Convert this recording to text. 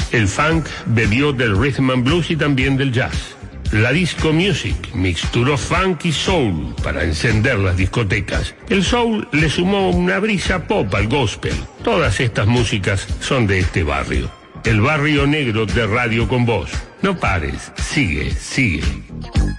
El funk bebió del rhythm and blues y también del jazz. La disco music mixturó funk y soul para encender las discotecas. El soul le sumó una brisa pop al gospel. Todas estas músicas son de este barrio. El barrio negro de Radio con Voz. No pares, sigue, sigue.